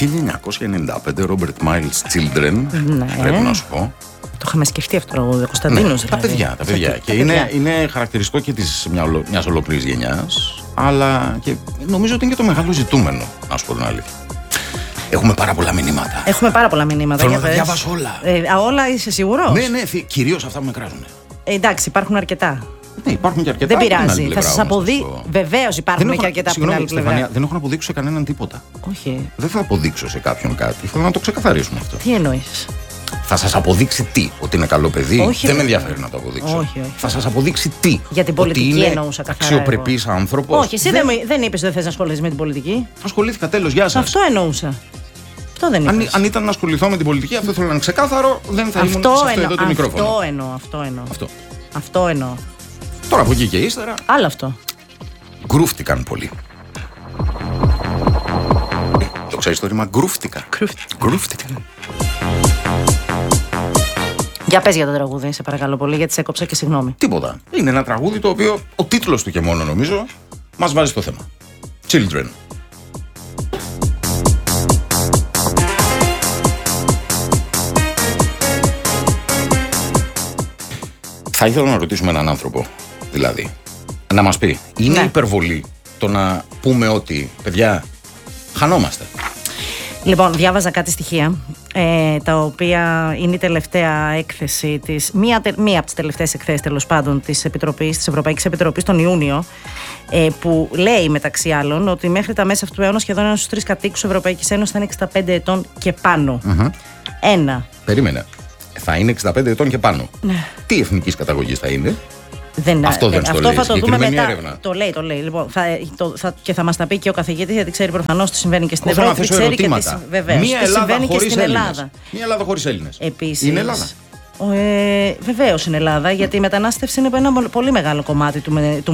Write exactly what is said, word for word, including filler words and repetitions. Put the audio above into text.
χίλια εννιακόσια ενενήντα πέντε Robert Miles Children. Ναι. Πρέπει να σου πω. Το είχαμε σκεφτεί αυτό το τραγούδι, ο Κωνσταντίνος. Ναι, τα παιδιά, τα παιδιά. Και είναι, είναι χαρακτηριστικό και της μια, μιας ολόκληρης γενιάς, αλλά και νομίζω ότι είναι και το μεγάλο ζητούμενο, να σου πω την αλήθεια. Έχουμε πάρα πολλά μηνύματα. Έχουμε πάρα πολλά μηνύματα. Θέλω να τα διαβάσω όλα. Ε, α, όλα είσαι σίγουρος? Ναι, ναι, κυρίως αυτά που με κράζουν. Ε, εντάξει, υπάρχουν αρκετά. Ναι, υπάρχουν και αρκετά. Δεν πειράζει. Θα σας αποδείξω. Βεβαίως υπάρχουν δεν και αρκετά από την άλλη πλευρά. Δεν έχω να αποδείξω σε κανέναν τίποτα. Όχι. Δεν θα αποδείξω σε κάποιον κάτι. Θέλω να το ξεκαθαρίσουμε αυτό. Τι εννοείς? Θα σας αποδείξει τι? Ότι είναι καλό παιδί? Όχι, δεν με ενδιαφέρει να το αποδείξω. Όχι, όχι. Θα σας αποδείξει τι? Για την πολιτική ότι εννοούσα καθαρά. Αξιοπρεπής άνθρωπος. Όχι, εσύ δεν, δεν είπες ότι δεν θες να ασχοληθείς με την πολιτική. Ασχολήθηκα, τέλος, γεια σας. Αυτό εννοούσα. Αυτό δεν είπες. Αν, αν ήταν να ασχοληθώ με την πολιτική, αυτό θέλω να είναι ξεκάθαρο, δεν θα ήμουν αυτό σε αυτό εννο, εδώ το μικρόφωνο. Αυτό εννοώ, αυτό εννοώ. Αυτό. Αυτό εννοώ. Τώρα από εκεί και ύστερα. Άλλο αυτό. Γκρούφτηκαν πολύ. Ε, το ξέρεις το ρήμα γκρούφτηκα. Γκρούφτηκαν. Για πες για το τραγούδι, σε παρακαλώ πολύ, γιατί σε έκοψα και συγγνώμη. Τίποτα. Είναι ένα τραγούδι το οποίο ο τίτλος του και μόνο νομίζω μας βάζει στο θέμα. Children. Θα ήθελα να ρωτήσουμε έναν άνθρωπο, δηλαδή, να μας πει, είναι ναι. υπερβολή το να πούμε ότι, παιδιά, χανόμαστε? Λοιπόν, διάβαζα κάτι στοιχεία, ε, τα οποία είναι η τελευταία έκθεση της, μία, μία από τις τελευταίες εκθέσεις τέλος πάντων της Επιτροπής, της Ευρωπαϊκής Επιτροπής τον Ιούνιο, ε, που λέει μεταξύ άλλων ότι μέχρι τα μέσα αυτού του αιώνα σχεδόν ένας στους τρεις κατοίκους Ευρωπαϊκής Ένωσης θα είναι εξήντα πέντε ετών και πάνω. Mm-hmm. Ένα. Περίμενε. Θα είναι εξήντα πέντε ετών και πάνω. Ναι. Τι εθνικής καταγωγής θα είναι? Δεν, αυτό δεν ε, στο αυτό λέει, θα το δούμε μετά. Έρευνα. Το λέει, το λέει. Λοιπόν, θα, το, θα, και θα μας τα πει και ο καθηγητής, γιατί ξέρει προφανώς τι συμβαίνει και στην Έχω Ευρώπη. Ξέρει ερωτήματα. και τι, βεβαίως, Μία τι Ελλάδα συμβαίνει και στην Έλληνες. Ελλάδα. Μία Ελλάδα χωρίς Έλληνες. Επίσης, είναι Ελλάδα. Ε, βεβαίως είναι Ελλάδα, γιατί η μετανάστευση είναι ένα πολύ μεγάλο κομμάτι του, του